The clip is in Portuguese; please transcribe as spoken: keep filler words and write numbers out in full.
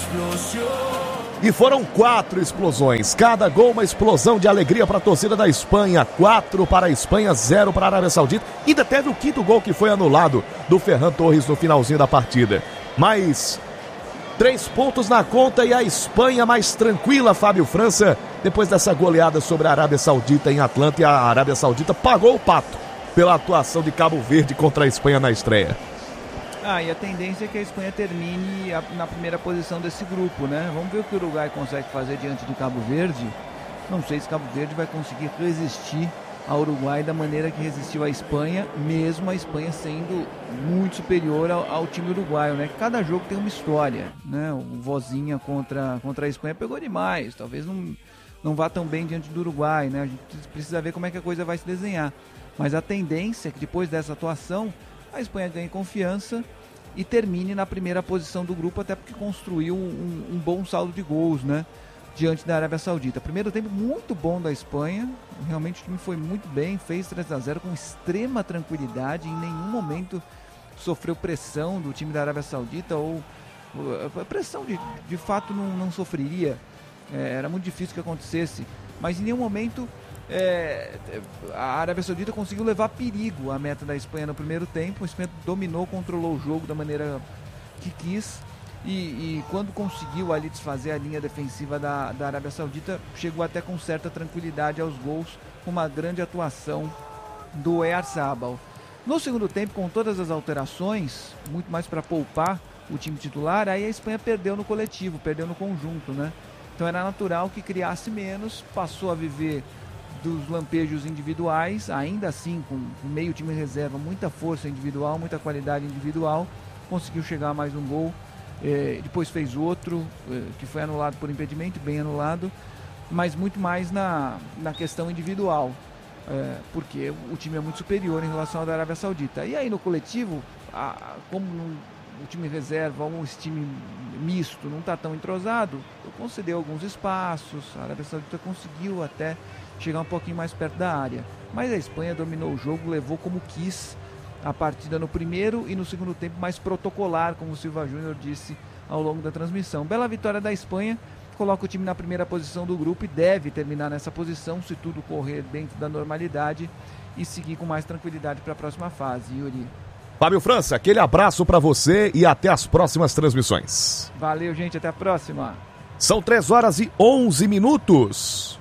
E foram quatro explosões, cada gol uma explosão de alegria para a torcida da Espanha. Quatro para a Espanha, zero para a Arábia Saudita. Ainda teve o quinto gol que foi anulado do Ferran Torres no finalzinho da partida. Mas três pontos na conta e a Espanha mais tranquila, Fábio França, depois dessa goleada sobre a Arábia Saudita em Atlanta. E a Arábia Saudita pagou o pato pela atuação de Cabo Verde contra a Espanha na estreia. Ah, e a tendência é que a Espanha termine a, na primeira posição desse grupo, né? Vamos ver o que o Uruguai consegue fazer diante de Cabo Verde. Não sei se Cabo Verde vai conseguir resistir ao Uruguai da maneira que resistiu a Espanha, mesmo a Espanha sendo muito superior ao, ao time uruguaio, né? Cada jogo tem uma história, né? O Vozinha contra, contra a Espanha pegou demais, talvez não, não vá tão bem diante do Uruguai, né? A gente precisa ver como é que a coisa vai se desenhar. Mas a tendência é que depois dessa atuação, a Espanha ganhe confiança e termine na primeira posição do grupo, até porque construiu um, um bom saldo de gols, né, diante da Arábia Saudita. Primeiro tempo muito bom da Espanha, realmente o time foi muito bem, fez três a zero com extrema tranquilidade, em nenhum momento sofreu pressão do time da Arábia Saudita, ou a pressão de, de fato não, não sofreria, é, era muito difícil que acontecesse, mas em nenhum momento É, a Arábia Saudita conseguiu levar perigo à meta da Espanha no primeiro tempo. A Espanha dominou, controlou o jogo da maneira que quis e, e quando conseguiu ali desfazer a linha defensiva da, da Arábia Saudita, chegou até com certa tranquilidade aos gols, com uma grande atuação do Oyarzabal. No segundo tempo, com todas as alterações, muito mais para poupar o time titular, aí a Espanha perdeu no coletivo, perdeu no conjunto, né? Então era natural que criasse menos, passou a viver dos lampejos individuais, ainda assim com meio time reserva, muita força individual, muita qualidade individual, conseguiu chegar a mais um gol, eh, depois fez outro, eh, que foi anulado por impedimento, bem anulado, mas muito mais na, na questão individual, eh, porque o time é muito superior em relação ao da Arábia Saudita. E aí no coletivo, a, a, como no, o time reserva, um time misto, não está tão entrosado, concedeu alguns espaços, a Arábia Saudita conseguiu até chegar um pouquinho mais perto da área, mas a Espanha dominou o jogo, levou como quis a partida no primeiro e no segundo tempo mais protocolar, como o Silva Júnior disse ao longo da transmissão. Bela vitória da Espanha, coloca o time na primeira posição do grupo e deve terminar nessa posição se tudo correr dentro da normalidade e seguir com mais tranquilidade para a próxima fase. Yuri. Fábio França, aquele abraço para você e até as próximas transmissões. Valeu, gente, até a próxima. São três horas e onze minutos.